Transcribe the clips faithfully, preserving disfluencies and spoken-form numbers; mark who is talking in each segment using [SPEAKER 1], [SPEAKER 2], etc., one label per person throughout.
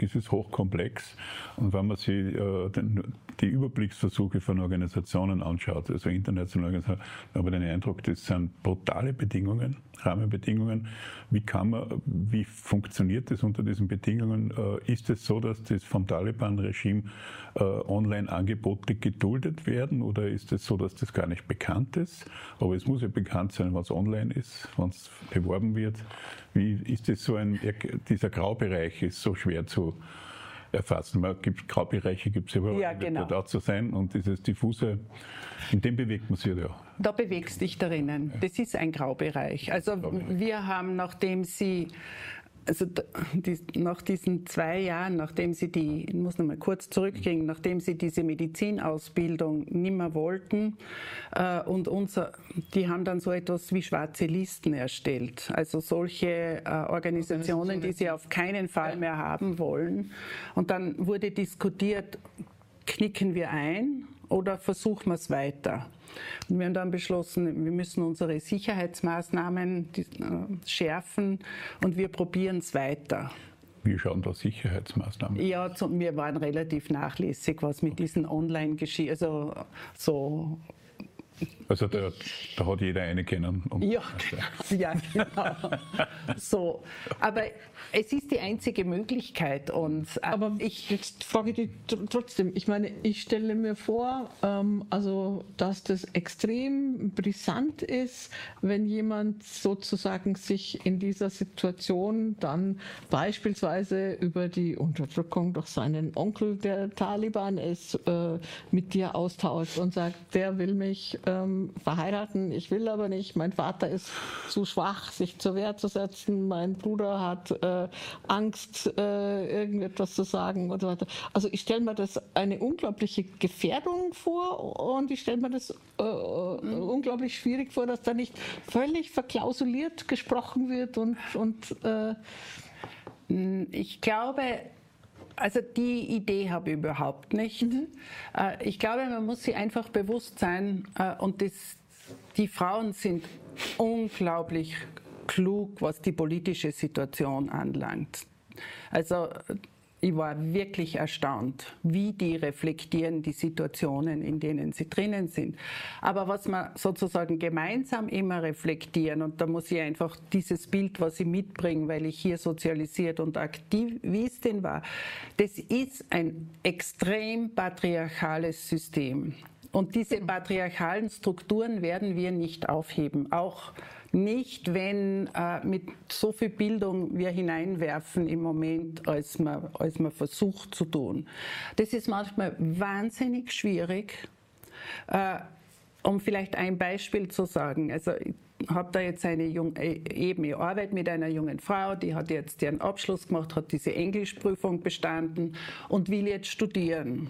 [SPEAKER 1] ist es hochkomplex. Und wenn man sich äh, den, die Überblicksversuche von Organisationen anschaut, also internationale Organisationen, habe ich den Eindruck, das sind brutale Bedingungen, Rahmenbedingungen. Wie kann man, wie funktioniert das unter diesen Bedingungen? Äh, ist es so, dass das vom Taliban-Regime äh, Online-Angebote geduldet werden, oder ist es so, dass das gar nicht bekannt ist? Aber es muss ja bekannt sein, was online ist, wenn es beworben wird. Wie ist das so ein, dieser Graubereich ist so schwer zu erfassen. Man gibt, Graubereiche gibt es überall,
[SPEAKER 2] ja, genau.
[SPEAKER 1] Wird da zu sein, und dieses diffuse, in dem bewegt man sich ja.
[SPEAKER 2] Da bewegst dich darin. Das ist ein Graubereich. Also wir haben, nachdem sie Also die, nach diesen zwei Jahren, nachdem sie die, ich muss noch mal kurz zurückgehen, nachdem sie diese Medizinausbildung nicht mehr wollten, äh, und unser, die haben dann so etwas wie schwarze Listen erstellt. Also solche äh, Organisationen, die sie auf keinen Fall mehr haben wollen. Und dann wurde diskutiert, knicken wir ein oder versuchen wir es weiter? Und wir haben dann beschlossen, wir müssen unsere Sicherheitsmaßnahmen schärfen und wir probieren es weiter.
[SPEAKER 1] Wie schauen da Sicherheitsmaßnahmen?
[SPEAKER 2] Ja, wir waren relativ nachlässig, was mit diesen Online-Geschichten, also so.
[SPEAKER 1] Also da, da hat jeder eine kennen.
[SPEAKER 2] Ja, ja, genau. So. Aber es ist die einzige Möglichkeit. Und
[SPEAKER 3] aber
[SPEAKER 2] ich
[SPEAKER 3] jetzt frage ich dich trotzdem. Ich meine, ich stelle mir vor, ähm, also dass das extrem brisant ist, wenn jemand sozusagen sich in dieser Situation dann beispielsweise über die Unterdrückung durch seinen Onkel, der Taliban ist, äh, mit dir austauscht und sagt, der will mich ähm, verheiraten, ich will aber nicht, mein Vater ist zu schwach, sich zur Wehr zu setzen, mein Bruder hat äh, Angst, äh, irgendetwas zu sagen und so weiter. Also ich stelle mir das eine unglaubliche Gefährdung vor, und ich stelle mir das äh, mhm. unglaublich schwierig vor, dass da nicht völlig verklausuliert gesprochen wird und, und äh
[SPEAKER 2] ich glaube, also die Idee habe ich überhaupt nicht. Mhm. Ich glaube, man muss sich einfach bewusst sein, und das, die Frauen sind unglaublich klug, was die politische Situation anlangt. Also ich war wirklich erstaunt, wie die reflektieren die Situationen, in denen sie drinnen sind. Aber was wir sozusagen gemeinsam immer reflektieren, und da muss ich einfach dieses Bild, was ich mitbringe, weil ich hier sozialisiert und Aktivistin war, das ist ein extrem patriarchales System. Und diese patriarchalen Strukturen werden wir nicht aufheben, auch nicht, wenn äh, mit so viel Bildung wir hineinwerfen im Moment, als man, als man versucht zu tun. Das ist manchmal wahnsinnig schwierig. Äh, um vielleicht ein Beispiel zu sagen, also ich habe da jetzt eine junge, eben ich arbeite mit einer jungen Frau, die hat jetzt ihren Abschluss gemacht, hat diese Englischprüfung bestanden und will jetzt studieren.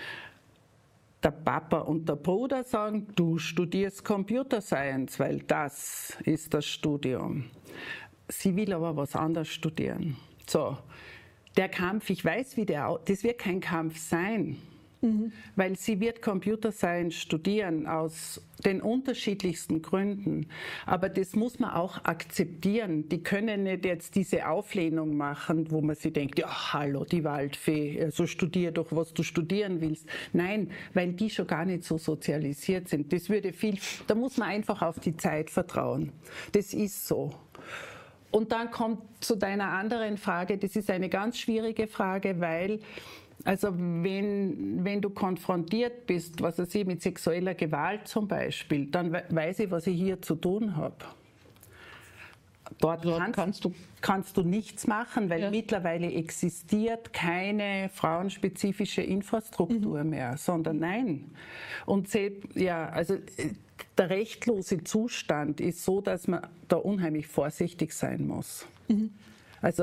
[SPEAKER 2] Der Papa und der Bruder sagen, du studierst Computer Science, weil das ist das Studium. Sie will aber was anderes studieren. So, der Kampf, ich weiß, wie der, das wird kein Kampf sein. Mhm. Weil sie wird Computer Science studieren aus den unterschiedlichsten Gründen. Aber das muss man auch akzeptieren. Die können nicht jetzt diese Auflehnung machen, wo man sich denkt, ja, hallo, die Waldfee, so studier doch, was du studieren willst. Nein, weil die schon gar nicht so sozialisiert sind. Das würde viel, da muss man einfach auf die Zeit vertrauen. Das ist so. Und dann kommt zu deiner anderen Frage, das ist eine ganz schwierige Frage, weil also wenn, wenn du konfrontiert bist, was weiß ich, mit sexueller Gewalt zum Beispiel, dann weiß ich, was ich hier zu tun habe. Dort
[SPEAKER 3] Dort
[SPEAKER 2] kannst,
[SPEAKER 3] kannst, du
[SPEAKER 2] kannst du nichts machen, weil
[SPEAKER 3] ja.
[SPEAKER 2] mittlerweile existiert keine frauenspezifische Infrastruktur mhm. mehr, sondern nein. Und ja, also der rechtlose Zustand ist so, dass man da unheimlich vorsichtig sein muss. Mhm. Also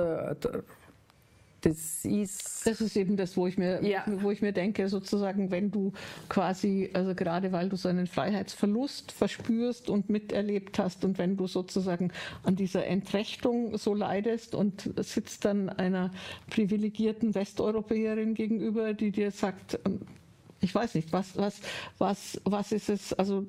[SPEAKER 2] Das ist,
[SPEAKER 3] das ist eben das, wo ich mir,
[SPEAKER 2] ja.
[SPEAKER 3] wo ich mir denke, sozusagen, wenn du quasi, also gerade weil du so einen Freiheitsverlust verspürst und miterlebt hast, und wenn du sozusagen an dieser Entrechtung so leidest und sitzt dann einer privilegierten Westeuropäerin gegenüber, die dir sagt, ich weiß nicht, was, was, was, was ist es, also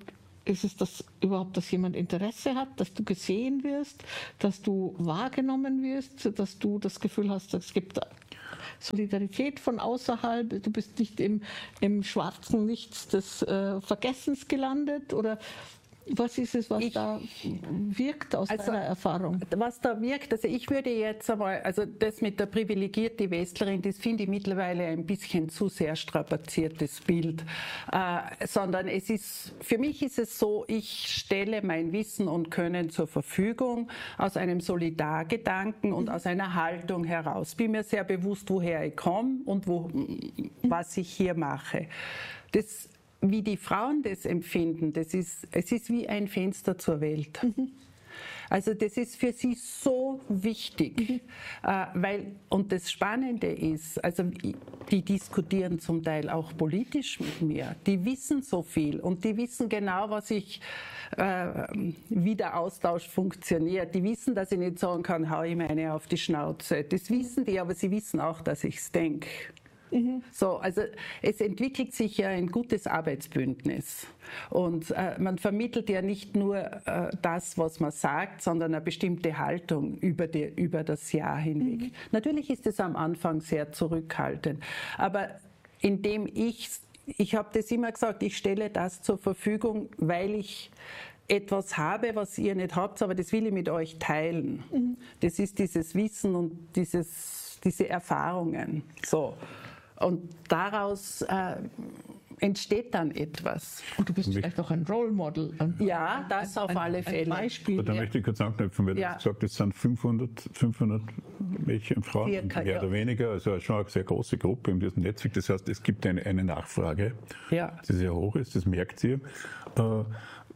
[SPEAKER 3] ist es das überhaupt, dass jemand Interesse hat, dass du gesehen wirst, dass du wahrgenommen wirst, dass du das Gefühl hast, es gibt Solidarität von außerhalb, du bist nicht im, im schwarzen Nichts des äh, Vergessens gelandet, oder was ist es, was ich, da wirkt aus also, deiner Erfahrung?
[SPEAKER 2] Was da wirkt, also ich würde jetzt einmal, also das mit der privilegierten Westlerin, das finde ich mittlerweile ein bisschen zu sehr strapaziertes Bild, äh, sondern es ist, für mich ist es so, ich stelle mein Wissen und Können zur Verfügung aus einem Solidargedanken und aus einer Haltung heraus. Bin mir sehr bewusst, woher ich komme und wo, was ich hier mache. Das Wie die Frauen das empfinden, das ist, es ist wie ein Fenster zur Welt. Mhm. Also das ist für sie so wichtig, mhm. äh, weil, und das Spannende ist, also die diskutieren zum Teil auch politisch mit mir, die wissen so viel und die wissen genau, was ich, äh, wie der Austausch funktioniert. Die wissen, dass ich nicht sagen kann, hau ich mir eine auf die Schnauze. Das wissen die, aber sie wissen auch, dass ich es denke. Mhm. So, also es entwickelt sich ja ein gutes Arbeitsbündnis und äh, man vermittelt ja nicht nur äh, das, was man sagt, sondern eine bestimmte Haltung über, die, über das Jahr hinweg. Mhm. Natürlich ist es am Anfang sehr zurückhaltend, aber indem ich, ich habe das immer gesagt, ich stelle das zur Verfügung, weil ich etwas habe, was ihr nicht habt, aber das will ich mit euch teilen. Mhm. Das ist dieses Wissen und dieses, diese Erfahrungen. So. Und daraus äh, entsteht dann etwas.
[SPEAKER 3] Und du bist vielleicht auch ein Role Model. Ein,
[SPEAKER 2] ja, das
[SPEAKER 3] ein,
[SPEAKER 2] auf alle
[SPEAKER 3] ein,
[SPEAKER 2] Fälle.
[SPEAKER 3] Ein Beispiel.
[SPEAKER 1] Aber da
[SPEAKER 3] ja.
[SPEAKER 1] möchte ich kurz anknüpfen, weil ja. du gesagt hast, es sind fünfhundert, fünfhundert Mädchen und Frauen, Circa, mehr ja. oder weniger, also schon eine sehr große Gruppe in diesem Netzwerk. Das heißt, es gibt eine, eine Nachfrage, ja. die sehr hoch ist, das merkt ihr. Äh,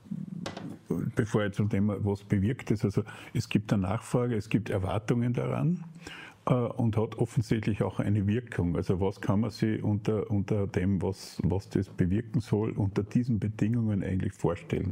[SPEAKER 1] bevor ich zum Thema, was bewirkt ist, also es gibt eine Nachfrage, es gibt Erwartungen daran. Und hat offensichtlich auch eine Wirkung. Also was kann man sich unter, unter dem, was, was das bewirken soll, unter diesen Bedingungen eigentlich vorstellen?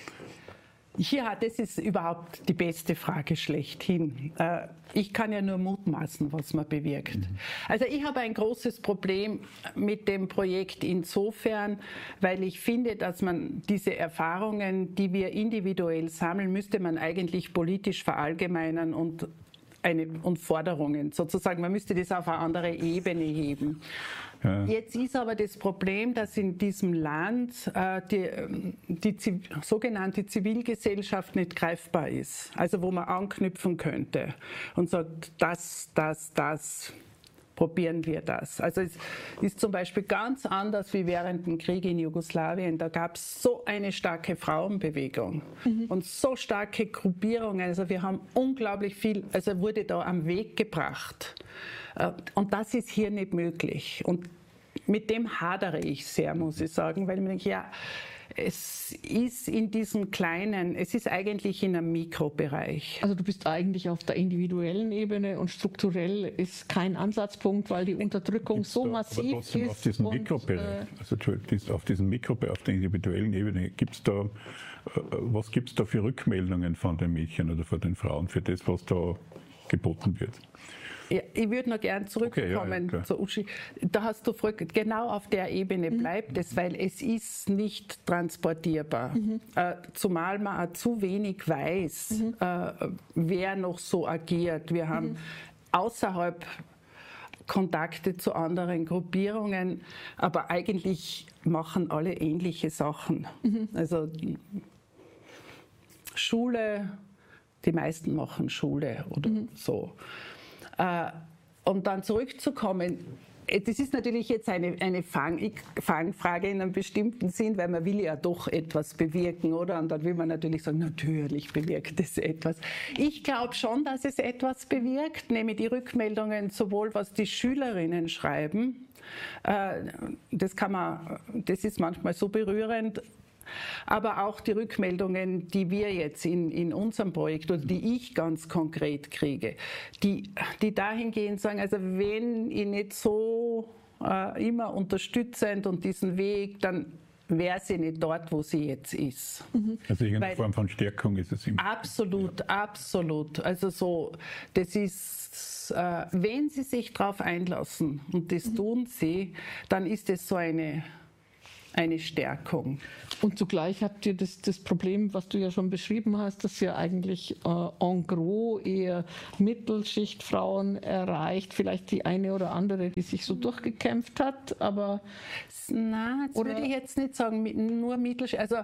[SPEAKER 2] Ja, das ist überhaupt die beste Frage schlechthin. Ich kann ja nur mutmaßen, was man bewirkt. Mhm. Also ich habe ein großes Problem mit dem Projekt insofern, weil ich finde, dass man diese Erfahrungen, die wir individuell sammeln, müsste man eigentlich politisch verallgemeinern und Eine, und Forderungen sozusagen. Man müsste das auf eine andere Ebene heben. Ja. Jetzt ist aber das Problem, dass in diesem Land äh, die, die Ziv- sogenannte Zivilgesellschaft nicht greifbar ist. Also wo man anknüpfen könnte und sagt, das, das, das. Probieren wir das. Also es ist zum Beispiel ganz anders wie während dem Krieg in Jugoslawien. Da gab es so eine starke Frauenbewegung mhm. und so starke Gruppierungen. Also wir haben unglaublich viel, also wurde da am Weg gebracht. Und das ist hier nicht möglich. Und mit dem hadere ich sehr, muss ich sagen, weil ich mir denke, ja, es ist in diesem kleinen, es ist eigentlich in einem Mikrobereich.
[SPEAKER 3] Also du bist eigentlich auf der individuellen Ebene und strukturell ist kein Ansatzpunkt, weil die Unterdrückung so
[SPEAKER 1] da,
[SPEAKER 3] massiv
[SPEAKER 1] aber trotzdem
[SPEAKER 3] ist.
[SPEAKER 1] Auf diesem
[SPEAKER 3] und,
[SPEAKER 1] Mikrobereich,
[SPEAKER 3] äh,
[SPEAKER 1] also auf diesem Mikrobereich, auf der individuellen Ebene, gibt's da, was gibt es da für Rückmeldungen von den Mädchen oder von den Frauen für das, was da geboten wird?
[SPEAKER 2] Ja, ich würde noch gern zurückkommen okay, ja, zu Uschi. Da hast du gefragt, genau auf der Ebene bleibt mhm. es, weil es ist nicht transportierbar. Mhm. Äh, zumal man auch zu wenig weiß, mhm. äh, wer noch so agiert. Wir haben mhm. außerhalb Kontakte zu anderen Gruppierungen, aber eigentlich machen alle ähnliche Sachen. Mhm. Also Schule, die meisten machen Schule oder mhm. so. Uh, um dann zurückzukommen, das ist natürlich jetzt eine, eine Fang, Fangfrage in einem bestimmten Sinn, weil man will ja doch etwas bewirken, oder? Und dann will man natürlich sagen, natürlich bewirkt es etwas. Ich glaube schon, dass es etwas bewirkt, nämlich die Rückmeldungen sowohl, was die Schülerinnen schreiben, uh, das kann man, das ist manchmal so berührend, aber auch die Rückmeldungen, die wir jetzt in, in unserem Projekt oder die ich ganz konkret kriege, die, die dahingehend sagen, also wenn ich nicht so äh, immer unterstützend und diesen Weg, dann wäre sie nicht dort, wo sie jetzt ist.
[SPEAKER 1] Mhm. Also irgendeine Weil, Form von Stärkung ist es immer.
[SPEAKER 2] Absolut, ja. absolut. Also so, das ist, äh, wenn sie sich darauf einlassen und das mhm. tun sie, dann ist es so eine eine Stärkung.
[SPEAKER 3] Und zugleich habt ihr das, das Problem, was du ja schon beschrieben hast, dass ihr eigentlich äh, en gros eher Mittelschichtfrauen erreicht, vielleicht die eine oder andere, die sich so durchgekämpft hat, aber...
[SPEAKER 2] Nein, das würde ich jetzt nicht sagen, nur Mittelschicht, also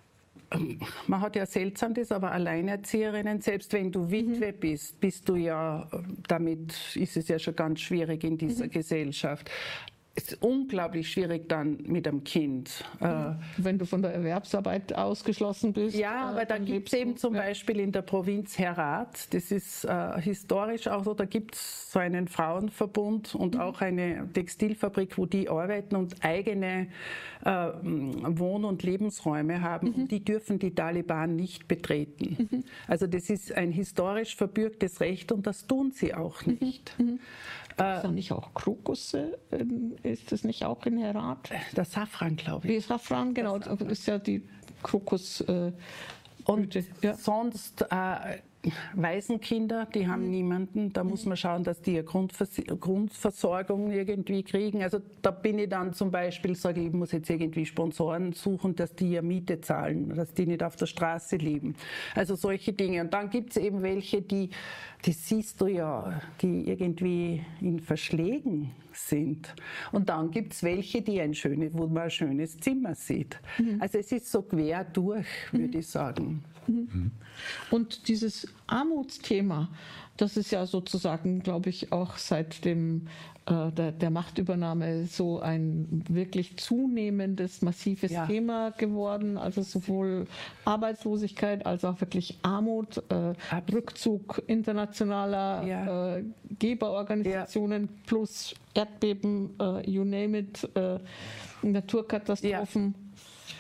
[SPEAKER 2] man hat ja seltsam das, aber Alleinerzieherinnen, selbst wenn du Witwe mhm. bist, bist du ja, damit ist es ja schon ganz schwierig in dieser mhm. Gesellschaft. Es ist unglaublich schwierig dann mit einem Kind.
[SPEAKER 3] Wenn du von der Erwerbsarbeit ausgeschlossen bist.
[SPEAKER 2] Ja, aber da gibt es eben zum ja. Beispiel in der Provinz Herat, das ist äh, historisch auch so, da gibt es so einen Frauenverbund und mhm. auch eine Textilfabrik, wo die arbeiten und eigene äh, Wohn- und Lebensräume haben. Mhm. Die dürfen die Taliban nicht betreten. Mhm. Also das ist ein historisch verbürgtes Recht und das tun sie auch nicht.
[SPEAKER 3] Mhm. Ist da nicht auch Krokusse? Ist das nicht auch in Herat?
[SPEAKER 2] Der Safran, glaube ich.
[SPEAKER 3] Die Safran, genau. Das ist ja die Krokus. Äh,
[SPEAKER 2] und ja. sonst äh, Waisenkinder, die haben mhm. niemanden. Da muss man schauen, dass die eine Grundvers Grundversorgung irgendwie kriegen. Also da bin ich dann zum Beispiel, sage ich, ich muss jetzt irgendwie Sponsoren suchen, dass die ja Miete zahlen, dass die nicht auf der Straße leben. Also solche Dinge. Und dann gibt es eben welche, die, die siehst du ja, die irgendwie in Verschlägen sind. Und dann gibt es welche, die ein schönes, wo man ein schönes Zimmer sieht. Mhm. Also es ist so quer durch, würde mhm. ich sagen.
[SPEAKER 3] Mhm. Und dieses Armutsthema, das ist ja sozusagen, glaube ich, auch seit dem, äh, der, der Machtübernahme so ein wirklich zunehmendes, massives ja. Thema geworden. Also sowohl Arbeitslosigkeit als auch wirklich Armut, äh, Rückzug internationaler ja. äh, Geberorganisationen ja. plus Erdbeben, äh, you name it, äh, Naturkatastrophen. Ja.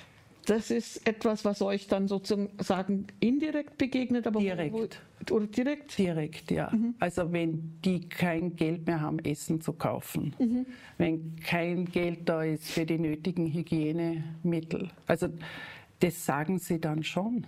[SPEAKER 3] Das ist etwas, was euch dann sozusagen indirekt begegnet, aber
[SPEAKER 2] direkt.
[SPEAKER 3] Wo, oder direkt?
[SPEAKER 2] Direkt, ja. Mhm. Also wenn die kein Geld mehr haben, Essen zu kaufen, mhm. wenn kein Geld da ist für die nötigen Hygienemittel. Also das sagen sie dann schon.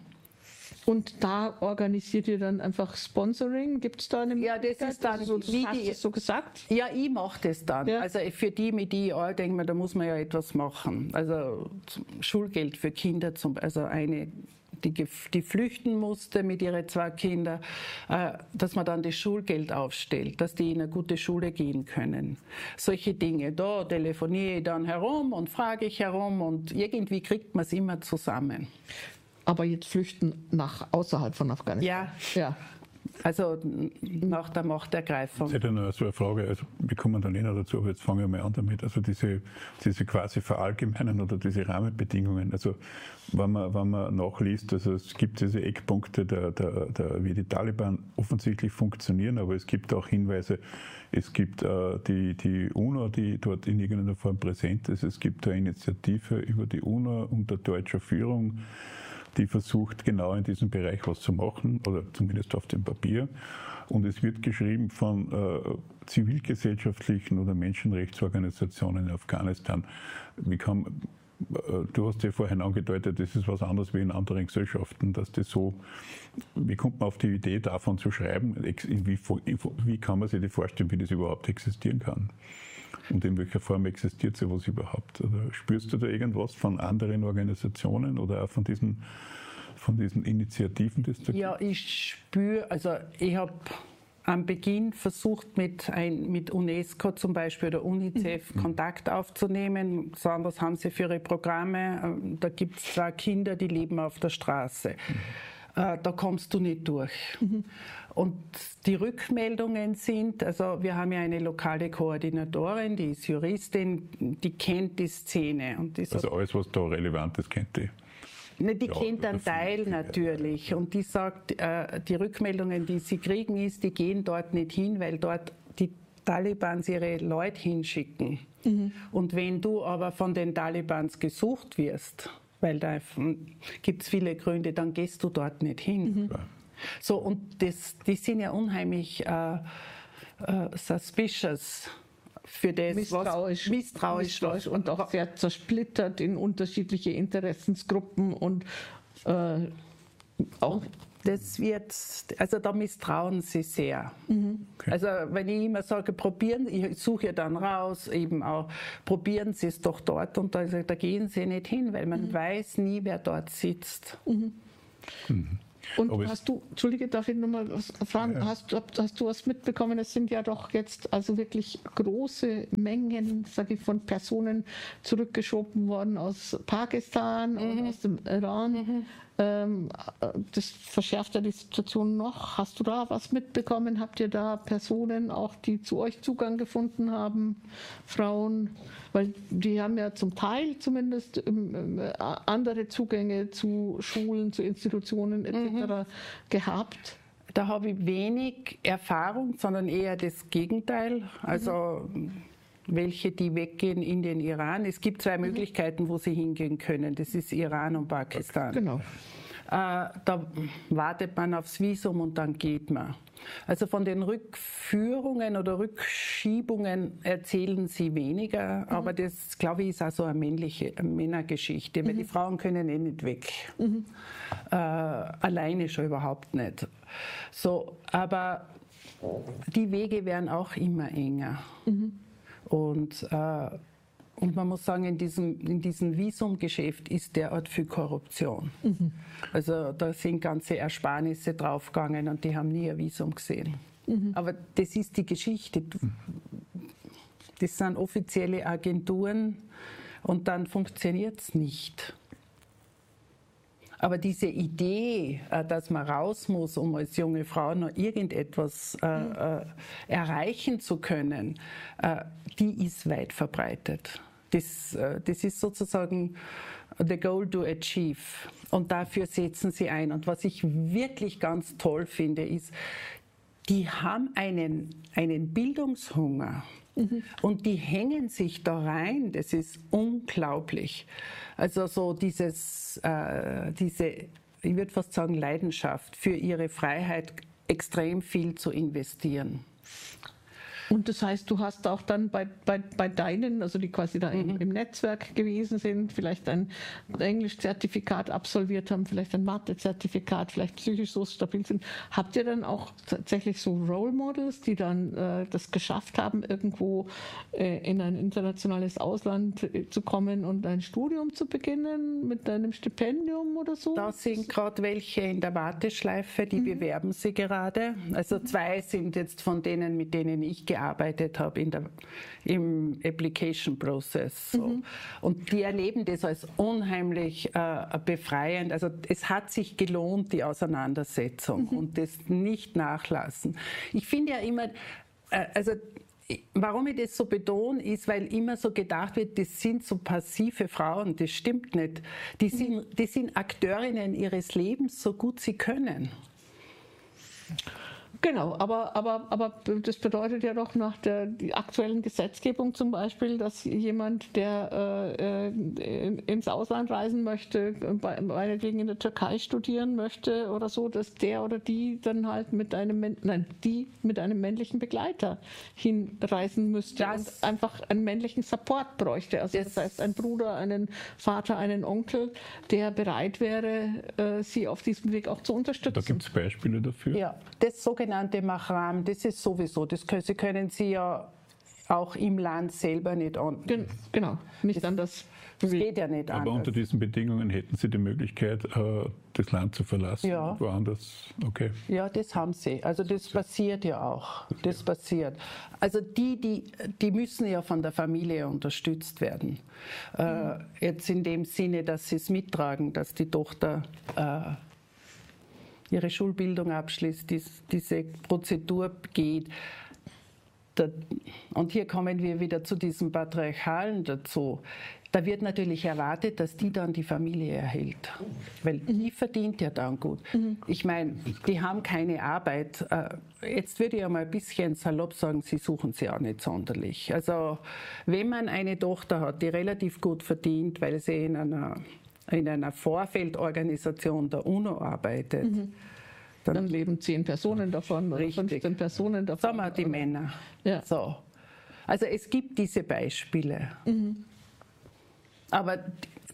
[SPEAKER 3] Und da organisiert ihr dann einfach Sponsoring? Gibt es da eine
[SPEAKER 2] Möglichkeit? Ja, das ist dann,
[SPEAKER 3] also, wie hast du so gesagt?
[SPEAKER 2] Ja, ich mache das dann. Ja. Also für die, mit die ich auch denke mir, da muss man ja etwas machen. Also Schulgeld für Kinder, zum, also eine, die, die flüchten musste mit ihren zwei Kindern, äh, dass man dann das Schulgeld aufstellt, dass die in eine gute Schule gehen können. Solche Dinge. Da telefoniere ich dann herum und frage ich herum und irgendwie kriegt man es immer zusammen.
[SPEAKER 3] Aber jetzt flüchten nach außerhalb von Afghanistan.
[SPEAKER 2] Ja,
[SPEAKER 3] ja.
[SPEAKER 2] Also nach der Machtergreifung.
[SPEAKER 1] Ich hätte noch so eine Frage, also wir kommen dann eh noch dazu, aber jetzt fangen wir mal an damit. Also diese, diese quasi Verallgemeinern oder diese Rahmenbedingungen, also wenn man, wenn man nachliest, also es gibt diese Eckpunkte, der, der, der, wie die Taliban offensichtlich funktionieren, aber es gibt auch Hinweise, es gibt äh, die, die UNO, die dort in irgendeiner Form präsent ist, es gibt eine Initiative über die UNO unter deutscher Führung, die versucht, genau in diesem Bereich was zu machen, oder zumindest auf dem Papier. Und es wird geschrieben von äh, zivilgesellschaftlichen oder Menschenrechtsorganisationen in Afghanistan. Wie kann, äh, du hast ja vorhin angedeutet, das ist was anderes wie in anderen Gesellschaften, dass das so, wie kommt man auf die Idee davon zu schreiben, wie, wie kann man sich das vorstellen, wie das überhaupt existieren kann? Und in welcher Form existiert sowas überhaupt? Oder spürst du da irgendwas von anderen Organisationen oder auch von diesen, von diesen Initiativen? Die es da
[SPEAKER 2] ja,
[SPEAKER 1] gibt?
[SPEAKER 2] ich spüre, also ich habe am Beginn versucht, mit, ein, mit UNESCO zum Beispiel oder UNICEF mhm. Kontakt aufzunehmen. Besonders haben sie für ihre Programme, da gibt es zwei Kinder, die leben auf der Straße. Mhm. Da kommst du nicht durch. Mhm. Und die Rückmeldungen sind, also wir haben ja eine lokale Koordinatorin, die ist Juristin, die kennt die Szene. Und die sagt,
[SPEAKER 1] also alles, was da relevant ist, kennt die?
[SPEAKER 2] Ne, die ja, kennt einen Teil natürlich. Und die sagt, äh, die Rückmeldungen, die sie kriegen, ist, die gehen dort nicht hin, weil dort die Talibans ihre Leute hinschicken. Mhm. Und wenn du aber von den Talibans gesucht wirst, weil da gibt es viele Gründe, dann gehst du dort nicht hin. Mhm. So, und das, die sind ja unheimlich äh, äh, suspicious für das,
[SPEAKER 3] misstrauisch,
[SPEAKER 2] was misstrauisch, misstrauisch
[SPEAKER 3] und auch sehr zersplittert in unterschiedliche Interessensgruppen und äh, auch
[SPEAKER 2] das wird, also da misstrauen sie sehr. Mhm. Okay. Also wenn ich immer sage, probieren, ich suche ja dann raus, eben auch, probieren Sie es doch dort und da, da gehen Sie nicht hin, weil man mhm. weiß nie, wer dort sitzt. Mhm.
[SPEAKER 3] Mhm. Und Aber hast du, Entschuldige, darf ich nochmal was fragen, ja. hast, hast du was mitbekommen, es sind ja doch jetzt also wirklich große Mengen, sage ich, von Personen zurückgeschoben worden aus Pakistan mhm. und aus dem Iran. Mhm. Ähm, das verschärft ja die Situation noch. Hast du da was mitbekommen? Habt ihr da Personen auch, die zu euch Zugang gefunden haben, Frauen? Weil die haben ja zum Teil zumindest ähm, andere Zugänge zu Schulen, zu Institutionen et cetera. Mhm. gehabt.
[SPEAKER 2] Da habe ich wenig Erfahrung, sondern eher das Gegenteil. Also mhm. welche, die weggehen in den Iran. Es gibt zwei mhm. Möglichkeiten, wo sie hingehen können. Das ist Iran und Pakistan.
[SPEAKER 3] Genau.
[SPEAKER 2] Äh, da wartet man aufs Visum und dann geht man. Also von den Rückführungen oder Rückschiebungen erzählen sie weniger, mhm. aber das, glaube ich, ist auch so eine männliche eine Männergeschichte, weil mhm. die Frauen können eh nicht weg. Mhm. Äh, alleine schon überhaupt nicht. So, aber die Wege werden auch immer enger. Mhm. Und, äh, und man muss sagen, in diesem, in diesem Visumgeschäft ist derart viel Korruption. Mhm. Also da sind ganze Ersparnisse draufgegangen und die haben nie ein Visum gesehen. Mhm. Aber das ist die Geschichte. Das sind offizielle Agenturen und dann funktioniert es nicht. Aber diese Idee, dass man raus muss, um als junge Frau noch irgendetwas äh, äh, erreichen zu können, äh, die ist weit verbreitet. Das, äh, das ist sozusagen the goal to achieve. Und dafür setzen sie ein. Und was ich wirklich ganz toll finde, ist, die haben einen, einen Bildungshunger. Mhm. Und die hängen sich da rein, das ist unglaublich. Also so dieses, äh, diese, ich würde fast sagen, Leidenschaft für ihre Freiheit, extrem viel zu investieren.
[SPEAKER 3] Und das heißt, du hast auch dann bei, bei, bei deinen, also die quasi da mhm. im, im Netzwerk gewesen sind, vielleicht ein Englisch-Zertifikat absolviert haben, vielleicht ein Mathe-Zertifikat, vielleicht psychisch so stabil sind. Habt ihr dann auch tatsächlich so Role Models, die dann äh, das geschafft haben, irgendwo äh, in ein internationales Ausland äh, zu kommen und ein Studium zu beginnen mit einem Stipendium oder so?
[SPEAKER 2] Da sind gerade welche in der Warteschleife, die mhm. bewerben sie gerade. Also zwei sind jetzt von denen, mit denen ich gearbeitet gearbeitet habe in der, im Application Process. So. Mhm. Und die erleben das als unheimlich äh, befreiend. Also es hat sich gelohnt, die Auseinandersetzung mhm. und das nicht nachlassen. Ich finde ja immer, äh, also warum ich das so betone, ist, weil immer so gedacht wird, das sind so passive Frauen. Das stimmt nicht. Die sind, mhm. die sind Akteurinnen ihres Lebens, so gut sie können.
[SPEAKER 3] Genau, aber, aber, aber das bedeutet ja doch nach der die aktuellen Gesetzgebung zum Beispiel, dass jemand, der äh, ins Ausland reisen möchte, meinetwegen in der Türkei studieren möchte oder so, dass der oder die dann halt mit einem, nein, die mit einem männlichen Begleiter hinreisen müsste das und einfach einen männlichen Support bräuchte. Also das, das heißt, ein Bruder, einen Vater, einen Onkel, der bereit wäre, äh, sie auf diesem Weg auch zu unterstützen.
[SPEAKER 1] Da gibt es Beispiele dafür?
[SPEAKER 2] Ja, das sogenannte Mahram, das ist sowieso, das können, Sie können Sie ja auch im Land selber nicht an.
[SPEAKER 3] Genau, nicht anders.
[SPEAKER 2] Das geht ja nicht
[SPEAKER 1] anders. Aber unter diesen Bedingungen hätten Sie die Möglichkeit, das Land zu verlassen?
[SPEAKER 2] Ja.
[SPEAKER 1] Woanders? Okay.
[SPEAKER 2] Ja, das haben Sie. Also das passiert ja auch. Das passiert. Also die, die, die müssen ja von der Familie unterstützt werden. Mhm. Äh, jetzt in dem Sinne, dass sie es mittragen, dass die Tochter äh, ihre Schulbildung abschließt, dies, diese Prozedur geht. Da, und hier kommen wir wieder zu diesem Patriarchalen dazu. Da wird natürlich erwartet, dass die dann die Familie erhält, weil die mhm. verdient ja dann gut. Mhm. Ich meine, die haben keine Arbeit. Jetzt würde ich ja mal ein bisschen salopp sagen, sie suchen sie auch nicht sonderlich. Also wenn man eine Tochter hat, die relativ gut verdient, weil sie in einer in einer Vorfeldorganisation der UNO arbeitet, mhm.
[SPEAKER 3] dann, dann leben zehn Personen davon oder fünfzehn Personen davon.
[SPEAKER 2] Sagen wir die oder? Männer. Ja. So. Also es gibt diese Beispiele. Mhm. Aber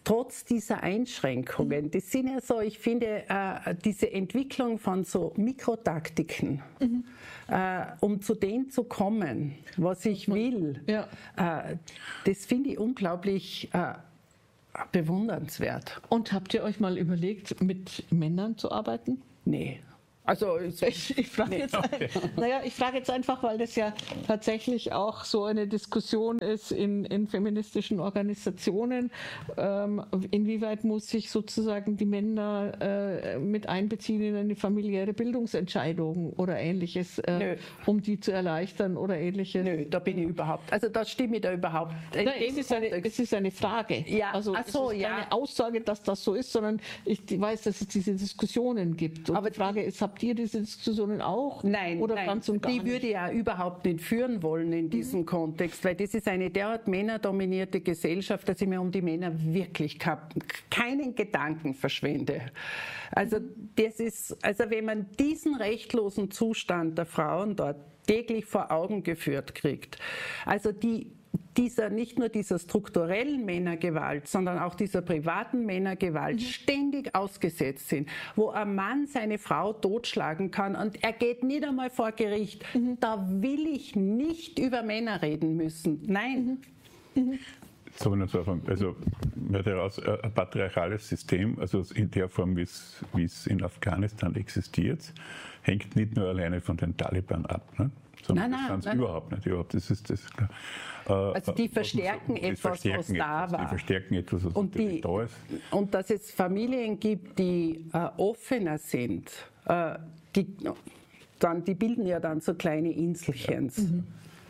[SPEAKER 2] trotz dieser Einschränkungen, das sind ja so, ich finde, äh, diese Entwicklung von so Mikrotaktiken, mhm. äh, um zu dem zu kommen, was ich will, ja. äh, das finde ich unglaublich äh, bewundernswert.
[SPEAKER 3] Und habt ihr euch mal überlegt, mit Männern zu arbeiten?
[SPEAKER 2] Nee. Also
[SPEAKER 3] ich, ich frage nee, jetzt, okay. naja, ich frage jetzt einfach, weil das ja tatsächlich auch so eine Diskussion ist in, in feministischen Organisationen. Ähm, inwieweit muss sich sozusagen die Männer äh, mit einbeziehen in eine familiäre Bildungsentscheidung oder Ähnliches, äh, um die zu erleichtern oder Ähnliches?
[SPEAKER 2] Nö, da bin ich überhaupt, also da stimme ich da überhaupt.
[SPEAKER 3] Nein, es, ist eine, es ist eine Frage.
[SPEAKER 2] Ja,
[SPEAKER 3] also
[SPEAKER 2] ach so,
[SPEAKER 3] es ist
[SPEAKER 2] ja.
[SPEAKER 3] keine Aussage, dass das so ist, sondern ich weiß, dass es diese Diskussionen gibt. Und aber die Frage ist, habt ihr diese Diskussionen auch?
[SPEAKER 2] Nein,
[SPEAKER 3] oder
[SPEAKER 2] nein.
[SPEAKER 3] ganz und gar
[SPEAKER 2] die
[SPEAKER 3] nicht?
[SPEAKER 2] würde ich ja überhaupt nicht führen wollen in diesem mhm. Kontext, weil das ist eine derart männerdominierte Gesellschaft, dass ich mir um die Männer wirklich keinen Gedanken verschwende. Also das ist, also wenn man diesen rechtlosen Zustand der Frauen dort täglich vor Augen geführt kriegt, also die dieser, nicht nur dieser strukturellen Männergewalt, sondern auch dieser privaten Männergewalt mhm. ständig ausgesetzt sind, wo ein Mann seine Frau totschlagen kann und er geht nicht einmal vor Gericht. Mhm. Da will ich nicht über Männer reden müssen. Nein.
[SPEAKER 1] Mhm. Mhm. So, also daraus ein patriarchales System, also in der Form, wie es, wie es in Afghanistan existiert, hängt nicht nur alleine von den Taliban ab. Ne? Nein, nein, das nein. überhaupt nicht. Überhaupt. Das ist, das,
[SPEAKER 2] also die verstärken
[SPEAKER 1] die
[SPEAKER 2] etwas,
[SPEAKER 1] verstärken
[SPEAKER 2] was da
[SPEAKER 1] etwas,
[SPEAKER 2] war.
[SPEAKER 1] Die verstärken etwas, was
[SPEAKER 2] und
[SPEAKER 1] natürlich
[SPEAKER 2] die,
[SPEAKER 1] da ist.
[SPEAKER 2] Und dass es Familien gibt, die äh, offener sind, äh, die, dann, die bilden ja dann so kleine Inselchen. Ja. Mhm.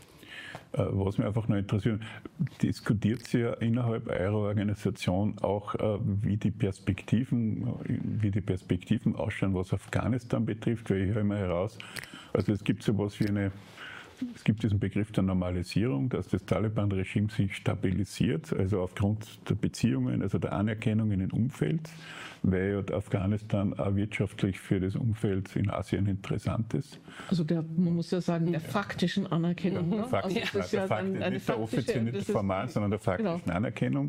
[SPEAKER 1] Was mich einfach noch interessiert, diskutiert Sie ja innerhalb eurer Organisation auch, wie die Perspektiven, wie die Perspektiven ausschauen, was Afghanistan betrifft, weil ich höre immer heraus, also es gibt so etwas wie eine, es gibt diesen Begriff der Normalisierung, dass das Taliban-Regime sich stabilisiert, also aufgrund der Beziehungen, also der Anerkennung in den Umfeld, weil ja Afghanistan auch wirtschaftlich für das Umfeld in Asien interessant ist.
[SPEAKER 3] Also der, man muss ja sagen, der faktischen Anerkennung. Mhm.
[SPEAKER 1] Ne? Faktisch, also das ist ja Fakt, eine nicht der offiziellen, nicht formal, sondern der faktischen genau. Anerkennung.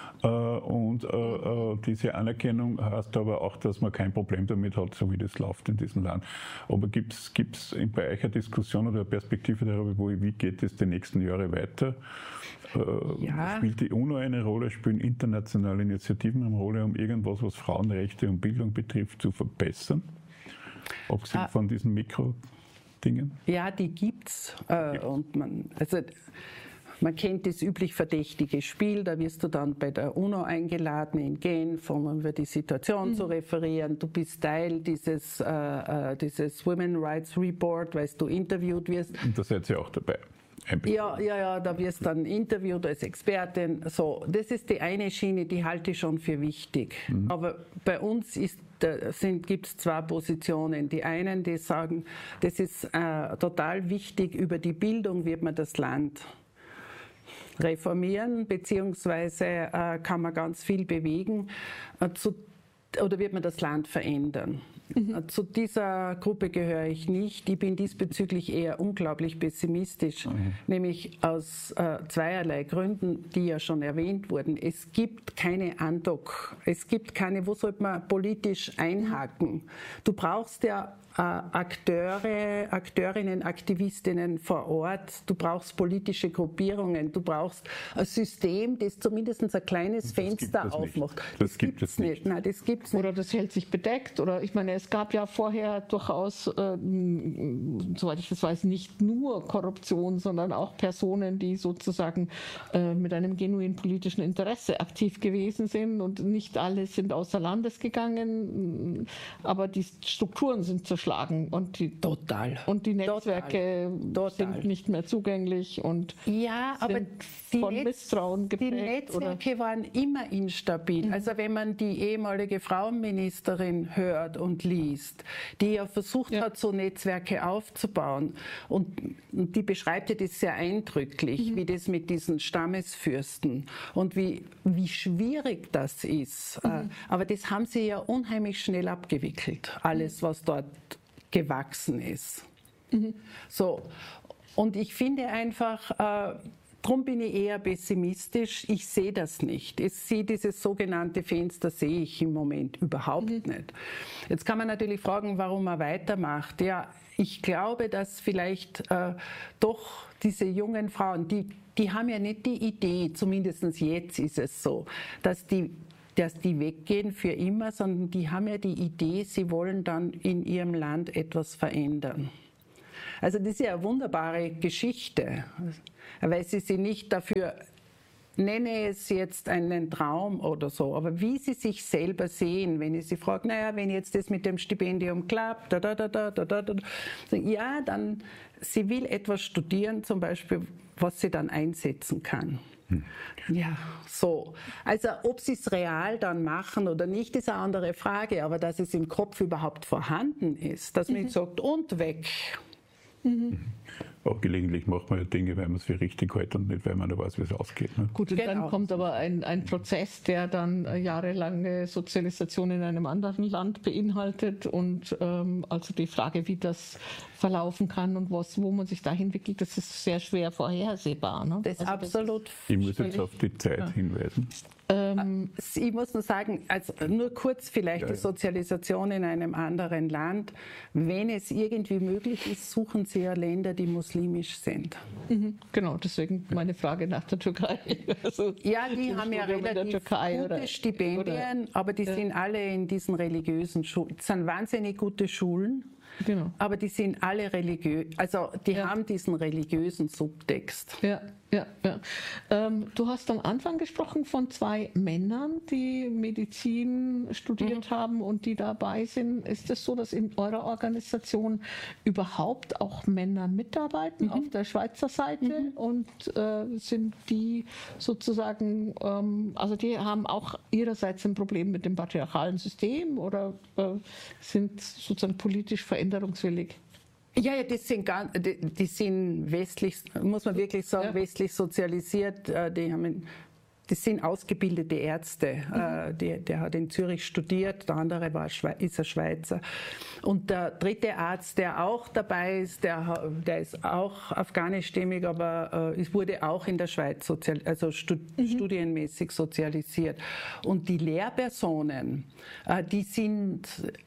[SPEAKER 1] Und äh, diese Anerkennung heißt aber auch, dass man kein Problem damit hat, so wie das läuft in diesem Land. Aber gibt es bei euch eine Diskussion oder eine Perspektive darüber, wo, wie geht es die nächsten Jahre weiter? Äh, ja. Spielt die UNO eine Rolle, spielen internationale Initiativen eine Rolle, um irgendwas, was Frauenrechte und Bildung betrifft, zu verbessern? Abgesehen ah. von diesen Mikro-Dingen?
[SPEAKER 2] Ja, die gibt's. Äh, und man, also Man kennt das üblich verdächtige Spiel, da wirst du dann bei der UNO eingeladen in Genf, um über die Situation mhm. zu referieren. Du bist Teil dieses, äh, dieses Women's Rights Report, weil du interviewt wirst.
[SPEAKER 1] Und da seid ihr auch dabei.
[SPEAKER 2] Ja, ja, ja, da wirst du dann interviewt als Expertin. So, das ist die eine Schiene, die halte ich schon für wichtig. Mhm. Aber bei uns gibt es zwei Positionen. Die einen, die sagen, das ist äh, total wichtig, über die Bildung wird man das Land reformieren, beziehungsweise äh, kann man ganz viel bewegen, äh, zu, oder wird man das Land verändern. Mhm. Äh, zu dieser Gruppe gehöre ich nicht. Ich bin diesbezüglich eher unglaublich pessimistisch, mhm. nämlich aus äh, zweierlei Gründen, die ja schon erwähnt wurden. Es gibt keine Andock, es gibt keine, wo sollte man politisch einhaken. Du brauchst ja Akteure, Akteurinnen, Aktivistinnen vor Ort, du brauchst politische Gruppierungen, du brauchst ein System, das zumindest ein kleines das Fenster aufmacht.
[SPEAKER 1] Nicht. Das, das gibt es nicht. nicht.
[SPEAKER 3] Nein, das gibt's nicht. Oder das hält sich bedeckt. Oder ich meine, es gab ja vorher durchaus, äh, soweit ich das weiß, nicht nur Korruption, sondern auch Personen, die sozusagen äh, mit einem genuinen politischen Interesse aktiv gewesen sind. Und nicht alle sind außer Landes gegangen, aber die Strukturen sind zerstört. Schlagen und die,
[SPEAKER 2] Total.
[SPEAKER 3] Und die Netzwerke Total. sind nicht mehr zugänglich und
[SPEAKER 2] ja, aber die
[SPEAKER 3] von Netz, Misstrauen geprägt.
[SPEAKER 2] Die Netzwerke oder? waren immer instabil. Mhm. Also wenn man die ehemalige Frauenministerin hört und liest, die ja versucht ja. hat, so Netzwerke aufzubauen und, und die beschreibt ja das sehr eindrücklich, mhm. wie das mit diesen Stammesfürsten und wie, wie schwierig das ist. Mhm. Aber das haben sie ja unheimlich schnell abgewickelt, alles, was dort gewachsen ist. Mhm. So. Und ich finde einfach, äh, Darum bin ich eher pessimistisch. Ich sehe das nicht. Ich sehe dieses sogenannte Fenster, sehe ich im Moment überhaupt mhm. nicht. Jetzt kann man natürlich fragen, warum er weitermacht. Ja, ich glaube, dass vielleicht äh, doch diese jungen Frauen, die, die haben ja nicht die Idee, zumindest jetzt ist es so, dass die, dass die weggehen für immer, sondern die haben ja die Idee, sie wollen dann in ihrem Land etwas verändern. Also das ist ja eine wunderbare Geschichte, weil sie sich nicht dafür, nenne es jetzt einen Traum oder so, aber wie sie sich selber sehen, wenn ich sie frage, naja, wenn jetzt das mit dem Stipendium klappt, da, da, da, da, da, da, da, ja, dann, sie will etwas studieren, zum Beispiel, was sie dann einsetzen kann. Hm. Ja, so. Also ob sie es real dann machen oder nicht, ist eine andere Frage, aber dass es im Kopf überhaupt vorhanden ist, dass man mhm. sagt, und weg.
[SPEAKER 1] Mhm. Auch gelegentlich macht man ja Dinge, weil man es für richtig hält und nicht, weil man da weiß, wie es ausgeht. Ne?
[SPEAKER 3] Gut, und genau. Dann kommt aber ein, ein Prozess, der dann jahrelange Sozialisation in einem anderen Land beinhaltet und ähm, also die Frage, wie das verlaufen kann und was, wo man sich dahin entwickelt, das ist sehr schwer vorhersehbar. Ne?
[SPEAKER 2] Das ist also absolut. Das
[SPEAKER 1] ich muss jetzt auf die Zeit ja. hinweisen.
[SPEAKER 2] Ähm, ich muss nur sagen, also nur kurz vielleicht ja, die Sozialisation in einem anderen Land. Wenn es irgendwie möglich ist, suchen Sie ja Länder, die muslimisch sind.
[SPEAKER 3] Mhm, genau, deswegen meine Frage nach der Türkei. Also
[SPEAKER 2] ja, die haben ja relativ
[SPEAKER 3] Türkei
[SPEAKER 2] gute
[SPEAKER 3] oder,
[SPEAKER 2] Stipendien, oder, aber die ja. sind alle in diesen religiösen Schulen. Es sind wahnsinnig gute Schulen. Genau. Aber die sind alle religiös, also die ja. haben diesen religiösen Subtext.
[SPEAKER 3] Ja, ja, ja. Ähm, du hast am Anfang gesprochen von zwei Männern, die Medizin studiert mhm. haben und die dabei sind. Ist es so, dass in eurer Organisation überhaupt auch Männer mitarbeiten mhm. auf der Schweizer Seite mhm. und äh, sind die sozusagen, ähm, also die haben auch ihrerseits ein Problem mit dem patriarchalen System oder äh, sind sozusagen politisch veränderungswillig?
[SPEAKER 2] Ja, ja, die sind, ganz, die, die sind westlich, muss man wirklich sagen, ja. westlich sozialisiert. Die, haben, die sind ausgebildete Ärzte. Mhm. Die, der hat in Zürich studiert, der andere war, ist ein Schweizer. Und der dritte Arzt, der auch dabei ist, der, der ist auch afghanischstämmig, aber es wurde auch in der Schweiz sozial, also stud, mhm. studienmäßig sozialisiert. Und die Lehrpersonen, die sind...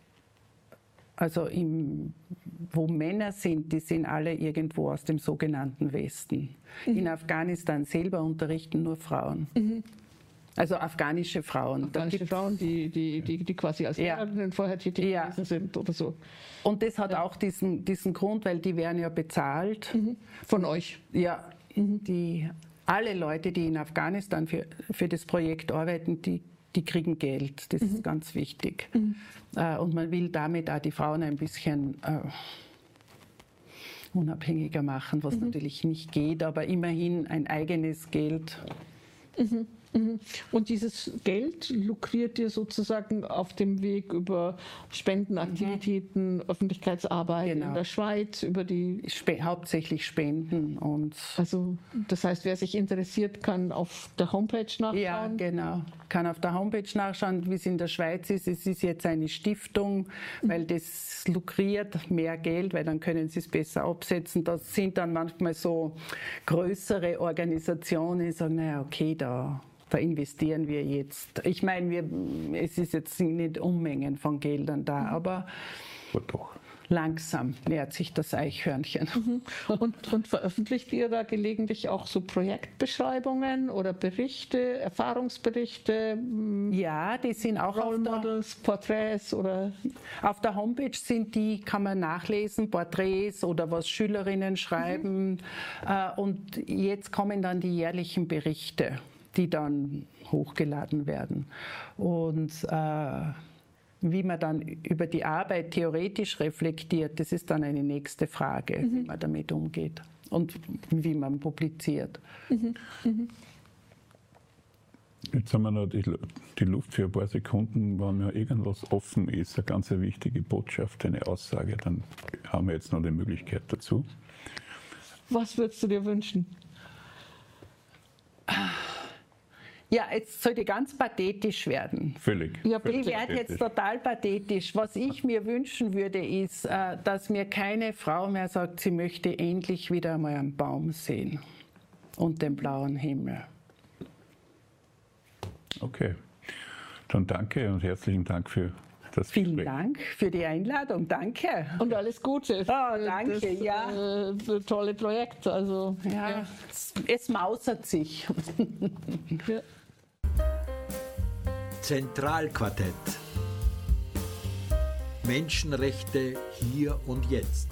[SPEAKER 2] Also im, wo Männer sind, die sind alle irgendwo aus dem sogenannten Westen. Mhm. In Afghanistan selber unterrichten nur Frauen. Mhm. Also afghanische Frauen.
[SPEAKER 3] Afghanische Frauen, die, die, die, die quasi als
[SPEAKER 2] ja.
[SPEAKER 3] Lehrerinnen vorher tätig
[SPEAKER 2] ja.
[SPEAKER 3] gewesen sind oder so.
[SPEAKER 2] Und das hat ja. auch diesen, diesen Grund, weil die werden ja bezahlt.
[SPEAKER 3] Mhm. Von euch?
[SPEAKER 2] Ja, mhm. die, alle Leute, die in Afghanistan für, für das Projekt arbeiten, die Die kriegen Geld, das mhm. ist ganz wichtig. Mhm. Und man will damit auch die Frauen ein bisschen äh, unabhängiger machen, was mhm. natürlich nicht geht, aber immerhin ein eigenes Geld.
[SPEAKER 3] Mhm. Und dieses Geld lukriert ihr sozusagen auf dem Weg über Spendenaktivitäten, mhm. Öffentlichkeitsarbeit genau. in der Schweiz, über die...
[SPEAKER 2] Spe- hauptsächlich Spenden und...
[SPEAKER 3] Also das heißt, wer sich interessiert, kann auf der Homepage nachschauen?
[SPEAKER 2] Ja, genau. Kann auf der Homepage nachschauen, wie es in der Schweiz ist. Es ist jetzt eine Stiftung, mhm. weil das lukriert mehr Geld, weil dann können sie es besser absetzen. Das sind dann manchmal so größere Organisationen, die sagen, naja, okay, da... Da investieren wir jetzt. Ich meine, wir, es ist jetzt nicht Unmengen von Geldern da, aber
[SPEAKER 1] doch.
[SPEAKER 2] Langsam nähert sich das Eichhörnchen.
[SPEAKER 3] Mhm. Und, und veröffentlicht ihr da gelegentlich auch so Projektbeschreibungen oder Berichte, Erfahrungsberichte?
[SPEAKER 2] Ja, die sind auch
[SPEAKER 3] Role Models, Porträts oder? Auf
[SPEAKER 2] der Homepage sind die, kann man nachlesen, Porträts oder was Schülerinnen schreiben. Mhm. Und jetzt kommen dann die jährlichen Berichte, die dann hochgeladen werden. Und äh, wie man dann über die Arbeit theoretisch reflektiert, das ist dann eine nächste Frage, mhm. wie man damit umgeht und wie man publiziert. Mhm. Mhm.
[SPEAKER 1] Jetzt haben wir noch die, die Luft für ein paar Sekunden, wenn ja irgendwas offen ist, eine ganz wichtige Botschaft, eine Aussage, dann haben wir jetzt noch die Möglichkeit dazu.
[SPEAKER 3] Was würdest du dir wünschen?
[SPEAKER 2] Ja, jetzt sollte ich ganz pathetisch werden.
[SPEAKER 1] Völlig.
[SPEAKER 2] Ja,
[SPEAKER 1] völlig
[SPEAKER 2] ich werde jetzt total pathetisch. Was ich mir wünschen würde, ist, dass mir keine Frau mehr sagt, sie möchte endlich wieder einmal einen Baum sehen. und den blauen Himmel.
[SPEAKER 1] Okay, dann danke und herzlichen Dank für das
[SPEAKER 2] Vielen
[SPEAKER 1] Gespräch.
[SPEAKER 2] Dank für die Einladung, danke.
[SPEAKER 3] Und alles Gute.
[SPEAKER 2] Oh, danke,
[SPEAKER 3] das,
[SPEAKER 2] ja.
[SPEAKER 3] Äh, das tolle Projekt. Also,
[SPEAKER 2] Ja,
[SPEAKER 3] ja.
[SPEAKER 2] Es, es mausert sich.
[SPEAKER 3] Ja.
[SPEAKER 4] Zentralquartett. Menschenrechte hier und jetzt.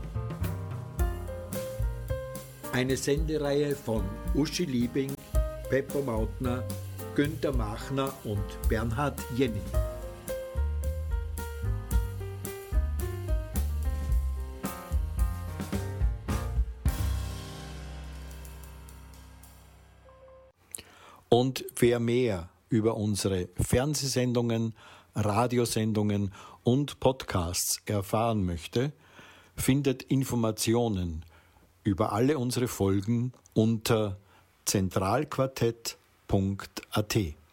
[SPEAKER 4] Eine Sendereihe von Uschi Liebing, Beppo Mautner, Günther Machner und Bernhard Jenny. Und wer mehr über unsere Fernsehsendungen, Radiosendungen und Podcasts erfahren möchte, findet Informationen über alle unsere Folgen unter zentralquartett punkt at.